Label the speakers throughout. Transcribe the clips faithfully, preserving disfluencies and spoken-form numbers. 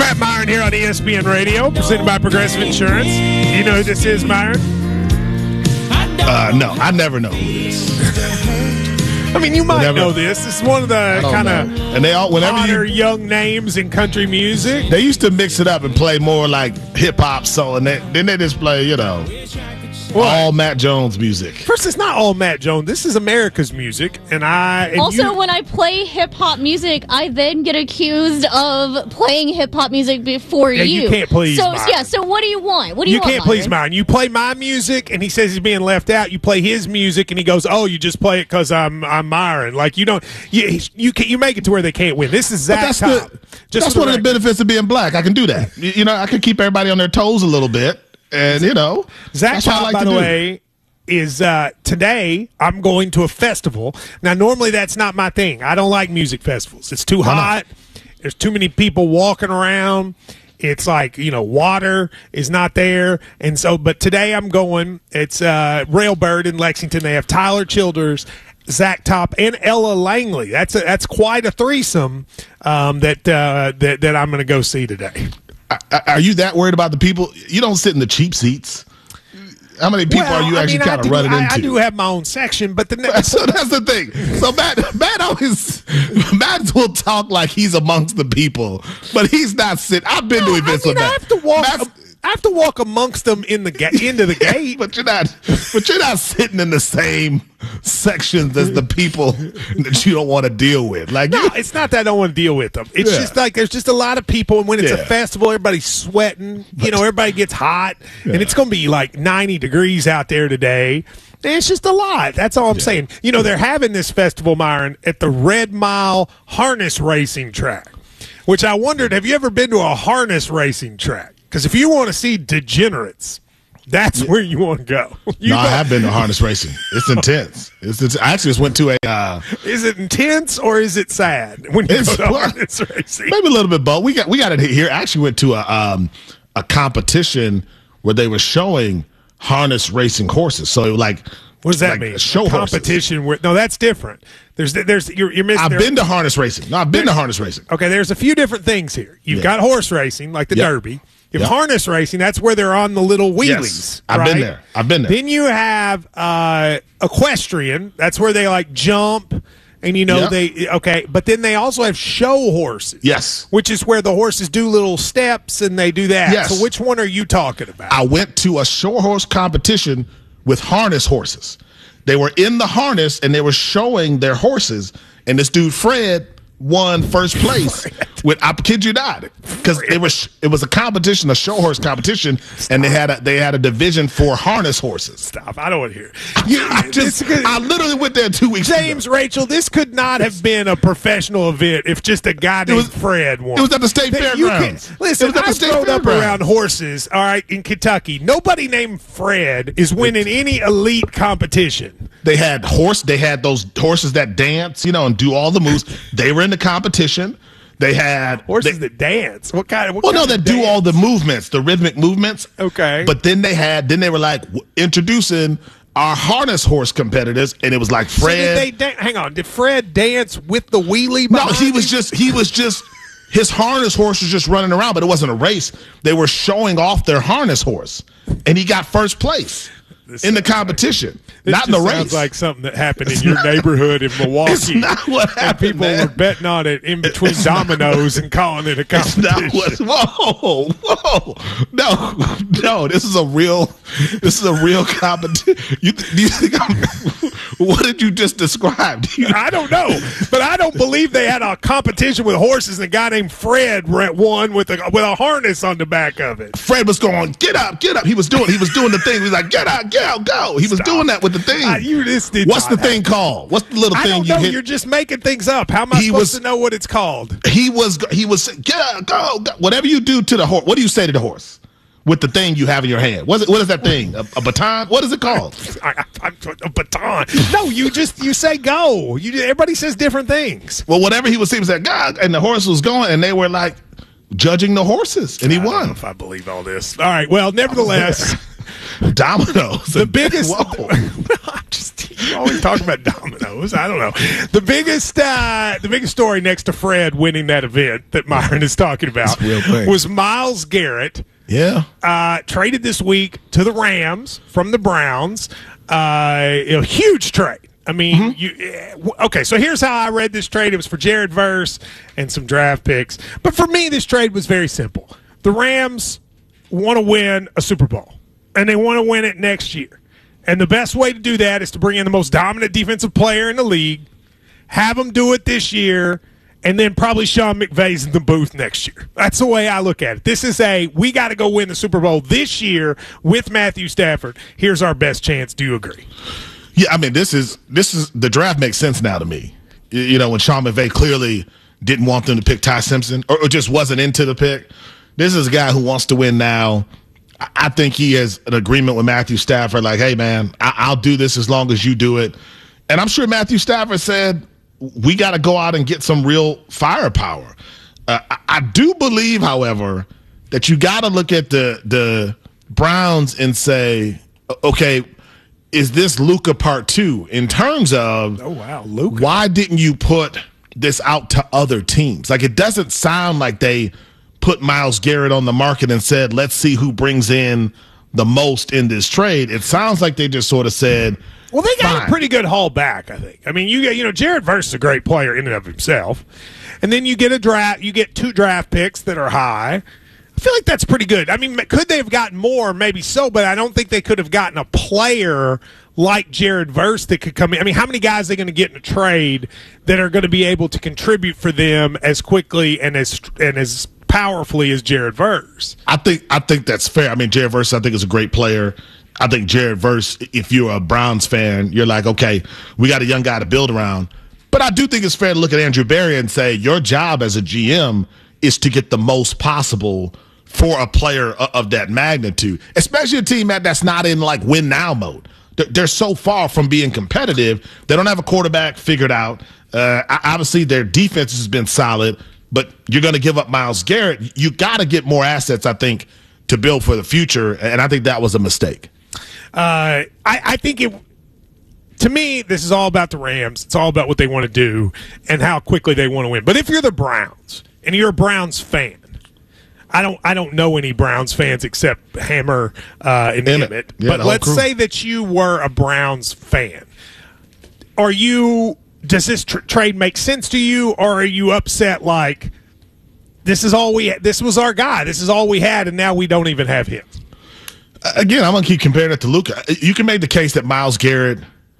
Speaker 1: Matt Myron here on E S P N Radio, presented by Progressive Insurance. Do you know who this is, Myron?
Speaker 2: Uh, no, I never know who it is.
Speaker 1: I mean, you might
Speaker 2: Whenever,
Speaker 1: know this. This is one of the kind of
Speaker 2: and they all whenever
Speaker 1: hotter
Speaker 2: you,
Speaker 1: young names in country music.
Speaker 2: They used to mix it up and play more like hip hop, so and they, then they just play, you know, what? all Matt Jones music.
Speaker 1: First, it's not all Matt Jones. This is America's music, and I and
Speaker 3: also
Speaker 1: you,
Speaker 3: when I play hip hop music, I then get accused of playing hip hop music before
Speaker 1: yeah,
Speaker 3: you.
Speaker 1: You can't please.
Speaker 3: So
Speaker 1: Myron.
Speaker 3: yeah. So what do you want? What do you,
Speaker 1: you
Speaker 3: want?
Speaker 1: can't please
Speaker 3: Myron?
Speaker 1: mine. You play my music, and he says he's being left out. You play his music, and he goes, "Oh, you just play it because I'm I'm Myron." Like you don't. You you can you make it to where they can't win. This is Zach
Speaker 2: that's
Speaker 1: Top.
Speaker 2: the,
Speaker 1: Just
Speaker 2: that's one
Speaker 1: the
Speaker 2: of the benefits of being black. I can do that. You, you know, I can keep everybody on their toes a little bit, and you know,
Speaker 1: Zach Top,
Speaker 2: like
Speaker 1: by the
Speaker 2: do.
Speaker 1: way. Is uh, today I'm going to a festival. Now, normally that's not my thing. I don't like music festivals. It's too hot. There's too many people walking around. It's like, you know, water is not there. And so, but today I'm going. It's uh, Railbird in Lexington. They have Tyler Childers, Zach Top, and Ella Langley. That's a, that's quite a threesome um, that, uh, that that I'm going to go see today.
Speaker 2: Are you that worried about the people? You don't sit in the cheap seats. How many people
Speaker 1: well,
Speaker 2: are you
Speaker 1: I
Speaker 2: actually
Speaker 1: mean,
Speaker 2: kind of
Speaker 1: do,
Speaker 2: running
Speaker 1: I,
Speaker 2: into?
Speaker 1: I do have my own section, but the
Speaker 2: so that's the thing. So Matt, Matt always, Matt will talk like he's amongst the people, but he's not sitting. I've been
Speaker 1: no,
Speaker 2: to events
Speaker 1: I mean,
Speaker 2: with
Speaker 1: I
Speaker 2: Matt.
Speaker 1: have to walk.
Speaker 2: Matt's,
Speaker 1: I have to walk amongst them in the ga- into the gate,
Speaker 2: but you're not. But you're not sitting in the same sections as the people that you don't want to deal with. Like,
Speaker 1: no,
Speaker 2: you,
Speaker 1: it's not that I don't want to deal with them. It's
Speaker 2: Yeah.
Speaker 1: just like there's just a lot of people, and when it's
Speaker 2: Yeah.
Speaker 1: a festival, everybody's sweating. You know, everybody gets hot,
Speaker 2: Yeah.
Speaker 1: and it's going to be like ninety degrees out there today. And it's just a lot. That's all I'm
Speaker 2: Yeah.
Speaker 1: saying. You know, they're having this festival, Myron, at the Red Mile Harness Racing Track, which I wondered, have you ever been to a harness racing track? Because if you want to see degenerates, that's where you want to go. You
Speaker 2: no,
Speaker 1: go-
Speaker 2: I have been to harness racing. It's intense. It's, it's I actually just went to a. Uh,
Speaker 1: Is it intense or is it sad when you
Speaker 2: It's
Speaker 1: go to
Speaker 2: fun.
Speaker 1: harness racing?
Speaker 2: maybe a little bit both. We got we got it here. I actually went to a um, a competition where they were showing harness racing horses. So like,
Speaker 1: What does that
Speaker 2: like
Speaker 1: mean?
Speaker 2: Show
Speaker 1: A
Speaker 2: horses.
Speaker 1: competition where no, that's different. There's there's you're, you're missing.
Speaker 2: I've
Speaker 1: there-
Speaker 2: been to harness racing. No, I've been to harness racing.
Speaker 1: Okay, there's a few different things here. You've
Speaker 2: Yeah.
Speaker 1: got horse racing, like the
Speaker 2: Yep.
Speaker 1: Derby. You have
Speaker 2: Yep.
Speaker 1: harness racing. That's where they're on the little wheelies.
Speaker 2: Yes, I've
Speaker 1: right?
Speaker 2: been there. I've been there.
Speaker 1: Then you have uh, equestrian. That's where they like jump. And you know
Speaker 2: Yep.
Speaker 1: they okay, but then they also have show horses.
Speaker 2: Yes.
Speaker 1: Which is where the horses do little steps and they do that.
Speaker 2: Yes.
Speaker 1: So which one are you talking about?
Speaker 2: I went to a show horse competition with harness horses. They were in the harness and they were showing their horses. And this dude Fred won first place with I kid you not, because it was it was a competition, a show horse competition, and they had a they had a division for harness horses.
Speaker 1: Stop! I don't want to hear. You,
Speaker 2: I just
Speaker 1: this could-
Speaker 2: I literally went there two weeks
Speaker 1: James,
Speaker 2: ago.
Speaker 1: Rachel, this could not have been a professional event if just a guy named
Speaker 2: was-
Speaker 1: Fred won.
Speaker 2: it was at the state
Speaker 1: That you
Speaker 2: fairgrounds.
Speaker 1: can- Listen,
Speaker 2: It was at the
Speaker 1: I've
Speaker 2: state
Speaker 1: grown up
Speaker 2: fairgrounds.
Speaker 1: around horses, all right, in Kentucky. Nobody named Fred is winning any elite competition.
Speaker 2: They had horse. They had those horses that dance, you know, and do all the moves. They were in the competition. They had
Speaker 1: Horses
Speaker 2: they,
Speaker 1: that dance. What kind of? What
Speaker 2: Well, no,
Speaker 1: kind
Speaker 2: that
Speaker 1: of
Speaker 2: do
Speaker 1: dance?
Speaker 2: all the movements, the rhythmic movements.
Speaker 1: Okay.
Speaker 2: But then they had, then they were like w- introducing our harness horse competitors, and it was like
Speaker 1: So did
Speaker 2: Fred.
Speaker 1: they dan- hang on. Did Fred dance with the wheelie?
Speaker 2: no,
Speaker 1: behind
Speaker 2: he was
Speaker 1: him?
Speaker 2: just, he was just, his harness horse was just running around, but it wasn't a race. They were showing off their harness horse, and he got first place
Speaker 1: This
Speaker 2: in the
Speaker 1: sounds like-
Speaker 2: competition,
Speaker 1: This
Speaker 2: not in the
Speaker 1: just
Speaker 2: race.
Speaker 1: sounds like something that happened in your neighborhood in Milwaukee.
Speaker 2: It's not what
Speaker 1: and
Speaker 2: happened,
Speaker 1: people
Speaker 2: man.
Speaker 1: were betting on it in between dominoes and calling it a
Speaker 2: It's
Speaker 1: competition.
Speaker 2: not what. Whoa, whoa, no, no. This is a real. This is a real competition. You, do you think I'm? What did you just describe? Do you,
Speaker 1: I don't know, but I don't believe they had a competition with horses and a guy named Fred won with a with a harness on the back of it.
Speaker 2: Fred was going, get up, get up. He was doing. He was doing the thing. He was like, get up, get out, go. He was
Speaker 1: Stop.
Speaker 2: doing that with the thing.
Speaker 1: Uh, you this did
Speaker 2: What's the
Speaker 1: not
Speaker 2: thing called? What's the little
Speaker 1: I
Speaker 2: thing
Speaker 1: don't
Speaker 2: you
Speaker 1: know.
Speaker 2: hit?
Speaker 1: You're just making things up. How am I
Speaker 2: He
Speaker 1: supposed
Speaker 2: was-
Speaker 1: to know what it's called?
Speaker 2: He was. He was. Get up, go, go. Whatever you do to the horse. What do you say to the horse with the thing you have in your hand? What is, it, what is that thing? A, a baton? What is it called?
Speaker 1: I, I, a baton. No, you just you say go. You everybody says different things.
Speaker 2: Well, whatever he was saying was like, God, and the horse was going, and they were like judging the horses, and he
Speaker 1: I don't know
Speaker 2: won.
Speaker 1: if I believe all this. All right. Well, nevertheless,
Speaker 2: Dominoes.
Speaker 1: the biggest.
Speaker 2: Whoa.
Speaker 1: I'm just, Always talking about dominoes. I don't know. The biggest, uh, the biggest story next to Fred winning that event that Myron is talking about was Myles Garrett.
Speaker 2: Yeah,
Speaker 1: uh, traded this week to the Rams from the Browns. Uh, a huge trade. I mean, mm-hmm. you, okay, so here's how I read this trade. It was for Jared Verse and some draft picks. But for me, this trade was very simple. The Rams want to win a Super Bowl, and they want to win it next year. And the best way to do that is to bring in the most dominant defensive player in the league, have them do it this year, and then probably Sean McVay's in the booth next year. That's the way I look at it. This is a, we got to go win the Super Bowl this year with Matthew Stafford. Here's our best chance. Do you agree?
Speaker 2: Yeah, I mean, this is this is the draft makes sense now to me. You know, when Sean McVay clearly didn't want them to pick Ty Simpson or, or just wasn't into the pick. This is a guy who wants to win now. I, I think he has an agreement with Matthew Stafford, like, hey, man, I, I'll do this as long as you do it. And I'm sure Matthew Stafford said, we got to go out and get some real firepower. Uh, I, I do believe, however, that you got to look at the the Browns and say, okay, is this Luka part two in terms of,
Speaker 1: oh wow, Luka,
Speaker 2: why didn't you put this out to other teams? Like, it doesn't sound like they put Myles Garrett on the market and said, let's see who brings in the most in this trade. It sounds like they just sort of said,
Speaker 1: well, they got
Speaker 2: fine.
Speaker 1: a pretty good haul back, I think. I mean, you get, you know, Jared Verse is a great player in and of himself, and then you get a draft, you get two draft picks that are high. I feel like that's pretty good. I mean, could they have gotten more? Maybe so, but I don't think they could have gotten a player like Jared Verse that could come in. I mean, how many guys are they going to get in a trade that are going to be able to contribute for them as quickly and as and as powerfully as Jared Verse?
Speaker 2: I think I think that's fair. I mean, Jared Verse, I think, is a great player. I think Jared Verse, if you're a Browns fan, you're like, okay, we got a young guy to build around. But I do think it's fair to look at Andrew Berry and say, your job as a G M is to get the most possible for a player of that magnitude, especially a team that's not in like win now mode. They're so far from being competitive. They don't have a quarterback figured out. Uh, obviously, their defense has been solid, but you're going to give up Myles Garrett. You got to get more assets, I think, to build for the future, and I think that was a mistake.
Speaker 1: Uh, I, I think it. To me, this is all about the Rams. It's all about what they want to do and how quickly they want to win. But if you're the Browns and you're a Browns fan, I don't I don't know any Browns fans except Hammer uh, and
Speaker 2: Emmett.
Speaker 1: Emmett.
Speaker 2: Yeah,
Speaker 1: but let's
Speaker 2: crew.
Speaker 1: say that you were a Browns fan. Are you? Does this tr- trade make sense to you, or are you upset like this is all we this was our guy, this is all we had, and now we don't even have him?
Speaker 2: Again, I'm gonna keep comparing it to Luka. You can make the case that Myles Garrett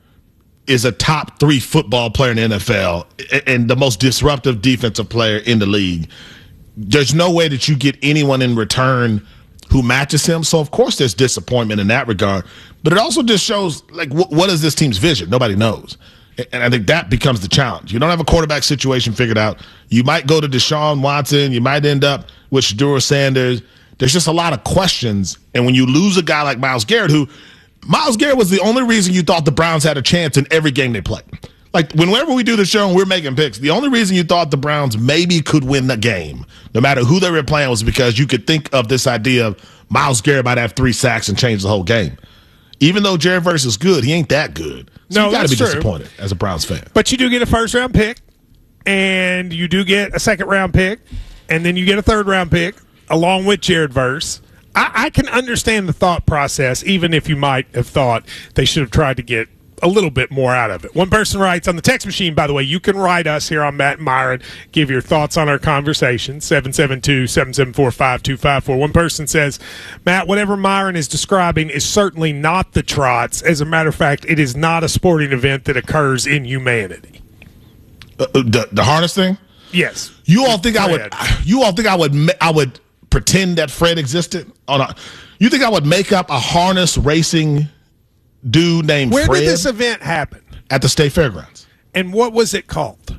Speaker 2: is a top three football player in the N F L and the most disruptive defensive player in the league. There's no way that you get anyone in return who matches him. So, of course, there's disappointment in that regard. But it also just shows, like, wh- what is this team's vision? Nobody knows. And I think that becomes the challenge. You don't have a quarterback situation figured out. You might go to Deshaun Watson. You might end up with Shedeur Sanders. There's just a lot of questions. And when you lose a guy like Myles Garrett, who Myles Garrett was the only reason you thought the Browns had a chance in every game they played. Like, whenever we do the show and we're making picks, the only reason you thought the Browns maybe could win the game, no matter who they were playing, was because you could think of this idea of Myles Garrett might have three sacks and change the whole game. Even though Jared Verse is good, he ain't that good. So
Speaker 1: no,
Speaker 2: you got to be
Speaker 1: true.
Speaker 2: disappointed as a Browns fan.
Speaker 1: But you do get a first-round pick, and you do get a second-round pick, and then you get a third-round pick along with Jared Verse. I, I can understand the thought process, even if you might have thought they should have tried to get a little bit more out of it. One person writes on the text machine, by the way, you can write us here on Matt and Myron, give your thoughts on our conversation, seven seven two, seven seven four, five two five four. One person says, Matt, whatever Myron is describing is certainly not the trots. As a matter of fact, it is not a sporting event that occurs in humanity.
Speaker 2: Uh, the, the harness thing?
Speaker 1: Yes.
Speaker 2: You all think
Speaker 1: Fred.
Speaker 2: I would you all think I would I would pretend that Fred existed? On a, you think I would make up a harness racing dude named
Speaker 1: Where
Speaker 2: Fred?
Speaker 1: did this event happen?
Speaker 2: At the State Fairgrounds.
Speaker 1: And what was it called?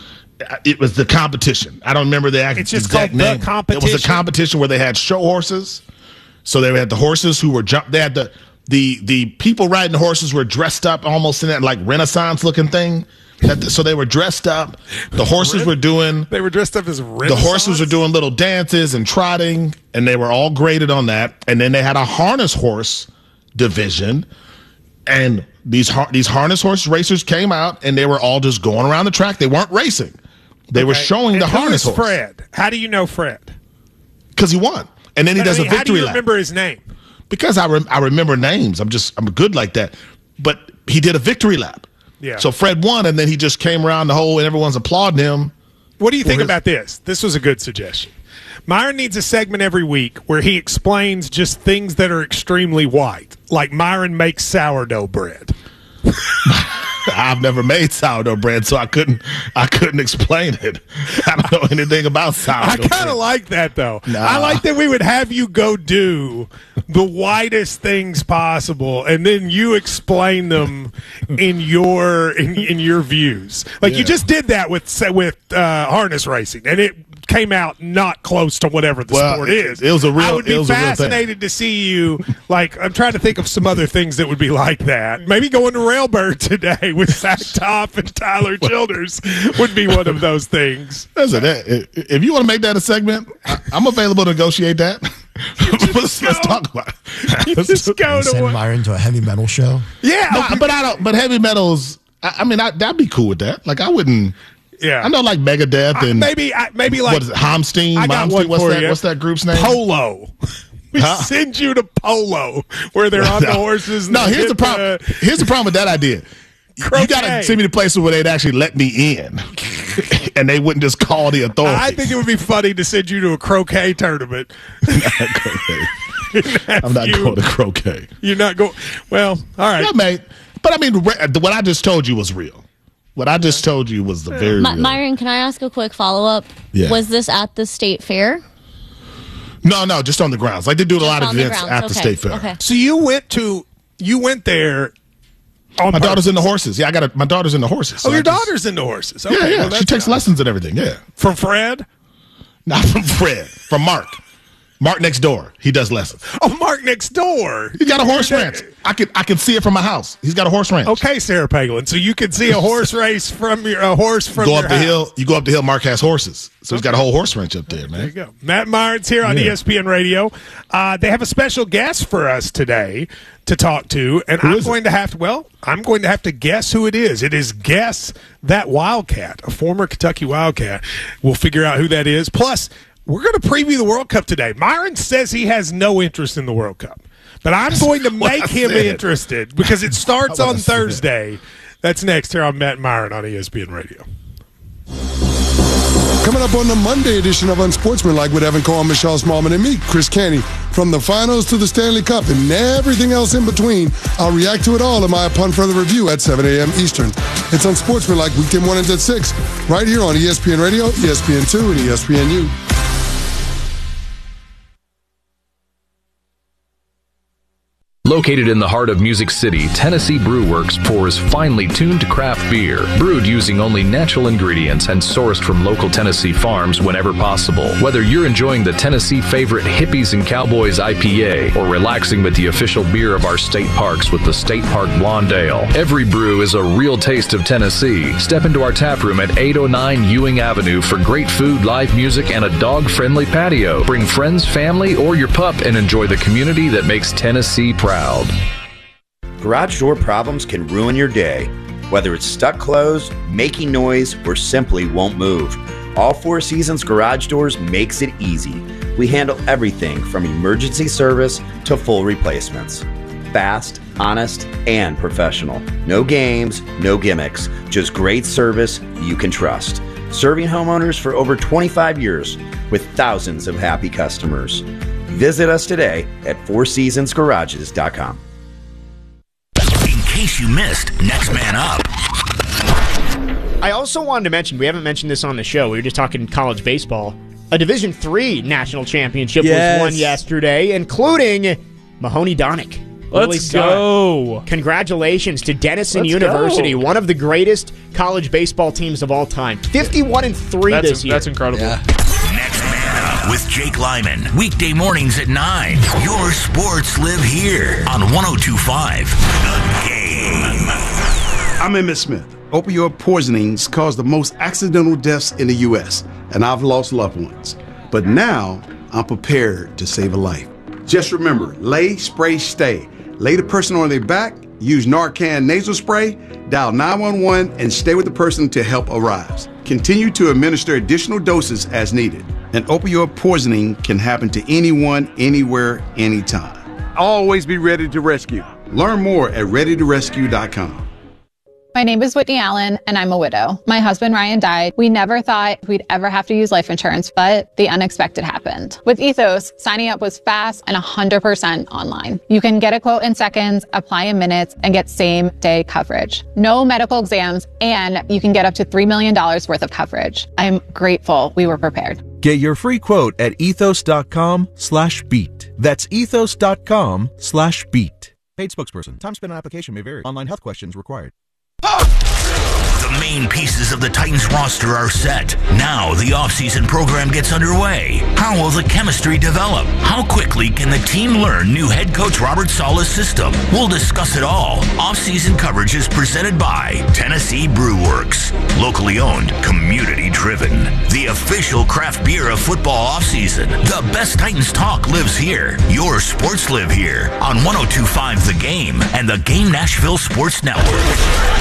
Speaker 2: It was the competition. I don't remember the exact
Speaker 1: It's just
Speaker 2: exact
Speaker 1: called the
Speaker 2: name.
Speaker 1: competition?
Speaker 2: It was a competition where they had show horses. So they had the horses who were jump. They had the the the people riding the horses were dressed up almost in that like Renaissance looking thing. That, so they were dressed up. The horses were doing.
Speaker 1: They were dressed up as Renaissance?
Speaker 2: The horses were doing little dances and trotting, and they were all graded on that. And then they had a harness horse division. And these har- these harness horse racers came out, and they were all just going around the track. They weren't racing. They
Speaker 1: Okay.
Speaker 2: were showing
Speaker 1: And
Speaker 2: the
Speaker 1: who
Speaker 2: harness
Speaker 1: is
Speaker 2: horse.
Speaker 1: Fred. How do you know Fred?
Speaker 2: Because he won. And then he
Speaker 1: But, I
Speaker 2: does
Speaker 1: mean,
Speaker 2: a
Speaker 1: how do
Speaker 2: victory
Speaker 1: you
Speaker 2: lap.
Speaker 1: remember his name?
Speaker 2: Because I, rem- I remember names. I'm just, I'm good like that. But he did a victory lap.
Speaker 1: Yeah.
Speaker 2: So Fred won, and then he just came around the whole, and everyone's applauding him.
Speaker 1: What do you think
Speaker 2: his-
Speaker 1: about this? This was a good suggestion. Myron needs a segment every week where he explains just things that are extremely white, like Myron makes sourdough bread.
Speaker 2: I've never made sourdough bread, so I couldn't, I couldn't explain it. I don't know anything about sourdough
Speaker 1: I kind
Speaker 2: bread.
Speaker 1: of like that, though.
Speaker 2: Nah.
Speaker 1: I like that we would have you go do the whitest things possible, and then you explain them in your in, in your views. Like you
Speaker 2: Yeah.
Speaker 1: just did that with with uh, harness racing, and it came out not close to whatever the
Speaker 2: Well,
Speaker 1: sport
Speaker 2: it-
Speaker 1: is.
Speaker 2: it was a real-
Speaker 1: I would
Speaker 2: it
Speaker 1: be
Speaker 2: was a real thing.
Speaker 1: fascinated to see you. Like I'm trying to think of some other things that would be like that. Maybe going to Railbird today with Zach Topp and Tyler Childers would be one of those things.
Speaker 2: Listen, that- if you want to make that a segment, I, I'm available to negotiate that. let's, let's
Speaker 1: go-
Speaker 2: talk about it.
Speaker 1: You
Speaker 2: Let's-
Speaker 1: just go to
Speaker 4: Send
Speaker 1: one.
Speaker 4: Myron to a heavy metal show.
Speaker 1: Yeah,
Speaker 2: No,
Speaker 1: okay.
Speaker 2: but I don't. But heavy metals. I, I mean, I, that'd be cool with that. Like, I wouldn't.
Speaker 1: yeah.
Speaker 2: I know, like Megadeth
Speaker 1: I-
Speaker 2: and
Speaker 1: maybe I, maybe like
Speaker 2: what is it? Hamstein.
Speaker 1: I got
Speaker 2: Malmsteen?
Speaker 1: one
Speaker 2: What's
Speaker 1: for
Speaker 2: that?
Speaker 1: you.
Speaker 2: What's that group's name?
Speaker 1: Polo. We
Speaker 2: Huh?
Speaker 1: send you to Polo where they're on the
Speaker 2: No.
Speaker 1: horses. and
Speaker 2: No,
Speaker 1: they
Speaker 2: here's the
Speaker 1: get
Speaker 2: problem. Here's the problem with that idea. You
Speaker 1: Croquet.
Speaker 2: got to send me to places where they'd actually let me in, and they wouldn't just call the authorities.
Speaker 1: I think it would be funny to send you to a croquet tournament.
Speaker 2: I'm not
Speaker 1: you-
Speaker 2: going to croquet.
Speaker 1: You're not going. Well, all right.
Speaker 2: Yeah, mate. But I mean, re- what I just told you was real. What I just told you was the very
Speaker 3: My,
Speaker 2: real.
Speaker 3: Myron, can I ask a quick follow up?
Speaker 2: Yeah.
Speaker 3: Was this at the state fair?
Speaker 2: No, no, just on the grounds. Like they do a lot of
Speaker 3: on the
Speaker 2: events
Speaker 3: grounds,
Speaker 2: at the
Speaker 3: okay,
Speaker 2: state fair.
Speaker 3: okay.
Speaker 1: So you went to you went there. On
Speaker 2: My daughter's
Speaker 1: purpose.
Speaker 2: in the horses. Yeah, I got a, my daughter's in the horses. so
Speaker 1: Oh, your
Speaker 2: I just-
Speaker 1: daughter's into horses. Okay,
Speaker 2: Yeah, yeah.
Speaker 1: well,
Speaker 2: she
Speaker 1: that's
Speaker 2: takes
Speaker 1: nice.
Speaker 2: lessons and everything. Yeah.
Speaker 1: from Fred.
Speaker 2: Not from Fred, from Mark. Mark next door. He does lessons.
Speaker 1: Oh, Mark next door.
Speaker 2: He's got a horse ranch. I can I can see it from my house. He's got a horse ranch.
Speaker 1: Okay, Sarah Palin. So you can see a horse race from your a horse from
Speaker 2: Go
Speaker 1: your
Speaker 2: up the
Speaker 1: house.
Speaker 2: hill. You go up the hill. Mark has horses, so he's got a whole horse ranch up there,
Speaker 1: There you
Speaker 2: man.
Speaker 1: go. Matt Myron's here on
Speaker 2: Yeah.
Speaker 1: E S P N Radio. Uh, they have a special guest for us today to talk to, and
Speaker 2: Who
Speaker 1: I'm
Speaker 2: is it?
Speaker 1: going to have to. Well, I'm going to have to guess who it is. It is Guess That Wildcat, a former Kentucky Wildcat. We'll figure out who that is. Plus, we're going to preview the World Cup today. Myron says he has no interest in the World Cup, but I'm going to
Speaker 2: what
Speaker 1: make
Speaker 2: I
Speaker 1: him
Speaker 2: said.
Speaker 1: interested because it starts
Speaker 2: That's what
Speaker 1: on
Speaker 2: I said.
Speaker 1: Thursday. That's next here on Matt Myron on E S P N Radio.
Speaker 5: Coming up on the Monday edition of Unsportsmanlike with Evan Cohen, Michelle Smallman, and me, Chris Canny. From the finals to the Stanley Cup and everything else in between, I'll react to it all in my Upon Further Review at seven a.m. Eastern. It's Unsportsmanlike weekend mornings at six, right here on E S P N Radio, E S P N two, and E S P N U.
Speaker 6: Located in the heart of Music City, Tennessee Brew Works pours finely tuned craft beer, brewed using only natural ingredients and sourced from local Tennessee farms whenever possible. Whether you're enjoying the Tennessee favorite Hippies and Cowboys I P A or relaxing with the official beer of our state parks with the State Park Blonde Ale, every brew is a real taste of Tennessee. Step into our tap room at eight oh nine Ewing Avenue for great food, live music, and a dog-friendly patio. Bring friends, family, or your pup and enjoy the community that makes Tennessee proud.
Speaker 7: Garage door problems can ruin your day. Whether it's stuck closed, making noise, or simply won't move, All Four Seasons Garage Doors makes it easy. We handle everything from emergency service to full replacements. Fast, honest, and professional. No games, no gimmicks, just great service you can trust. Serving homeowners for over twenty-five years with thousands of happy customers. Visit us today at four seasons garages dot com.
Speaker 8: In case you missed Next Man Up.
Speaker 9: I also wanted to mention, we haven't mentioned this on the show, we were just talking college baseball. A Division three national championship
Speaker 10: Yes.
Speaker 9: was won yesterday, including Mahoney Donick. Willie
Speaker 10: Let's
Speaker 9: Scott.
Speaker 10: go.
Speaker 9: Congratulations to Denison
Speaker 10: Let's
Speaker 9: University,
Speaker 10: go.
Speaker 9: one of the greatest college baseball teams of all time. fifty-one and three
Speaker 10: That's,
Speaker 9: this year.
Speaker 10: that's incredible.
Speaker 8: Next Man Up with Jake Lyman. Weekday mornings at nine. Your sports live here on one oh two point five The Game.
Speaker 11: I'm Emmett Smith. Opioid poisonings cause the most accidental deaths in the U S, and I've lost loved ones. But now, I'm prepared to save a life. Just remember, lay, spray, stay. Lay the person on their back Use Narcan nasal spray, dial nine one one, and stay with the person until help arrives. Continue to administer additional doses as needed. And opioid poisoning can happen to anyone, anywhere, anytime. Always be ready to rescue. Learn more at ready to rescue dot com.
Speaker 4: My name is Whitney Allen, and I'm a widow. My husband, Ryan, died. We never thought we'd ever have to use life insurance, but the unexpected happened. With Ethos, signing up was fast and one hundred percent online. You can get a quote in seconds, apply in minutes, and get same-day coverage. No medical exams, and you can get up to three million dollars worth of coverage. I'm grateful we were prepared.
Speaker 10: Get your free quote at ethos.com slash beat. That's ethos.com slash beat. Paid spokesperson. Time spent on application may vary. Online health questions required.
Speaker 8: The main pieces of the Titans roster are set. Now the offseason program gets underway. How will the chemistry develop? How quickly can the team learn new head coach Robert Saleh's system? We'll discuss it all. Offseason coverage is presented by Tennessee Brew Works. Locally owned, community driven. The official craft beer of football offseason. The best Titans talk lives here. Your sports live here on one oh two point five The Game and the Game Nashville Sports Network.